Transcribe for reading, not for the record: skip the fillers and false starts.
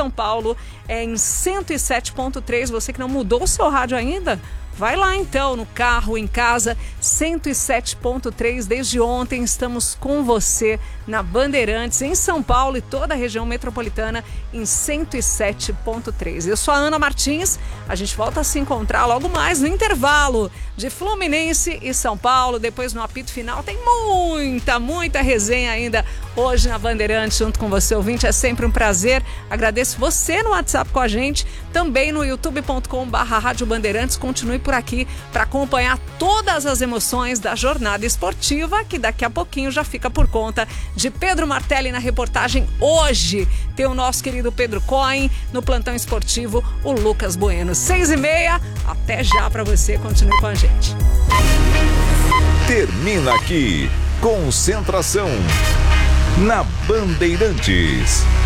São Paulo é em 107.3. Você que não mudou o seu rádio ainda, vai lá então, no carro, em casa, 107.3. Desde ontem estamos com você na Bandeirantes, em São Paulo e toda a região metropolitana em 107.3. Eu sou a Ana Martins, a gente volta a se encontrar logo mais no intervalo de Fluminense e São Paulo. Depois no apito final tem muita resenha ainda hoje na Bandeirantes junto com você, ouvinte. É sempre um prazer. Agradeço você no WhatsApp com a gente, também no youtube.com/Rádio Bandeirantes. Continue por aqui para acompanhar todas as emoções da jornada esportiva, que daqui a pouquinho já fica por conta de Pedro Martelli na reportagem. Hoje tem o nosso querido Pedro Cohen, no plantão esportivo o Lucas Bueno. 6h30, até já para você, continue com a gente. Termina aqui, Concentração na Bandeirantes.